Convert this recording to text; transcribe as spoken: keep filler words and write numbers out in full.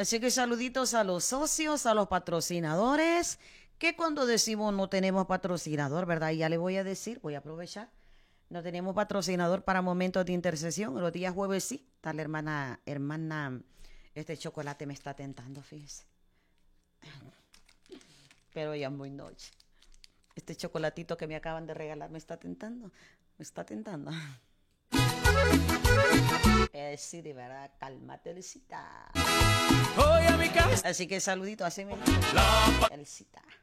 Así que saluditos a los socios, a los patrocinadores, que cuando decimos no tenemos patrocinador, ¿verdad? Y ya le voy a decir, voy a aprovechar, no tenemos patrocinador para momentos de intercesión. Los días jueves sí, está la hermana, hermana, este chocolate me está tentando, fíjese. Pero ya es muy noche. Este chocolatito que me acaban de regalar me está tentando, me está tentando. Eh, sí, de verdad, cálmate, Elcita. Voy a mi casa. Así que saludito, así me Elcita.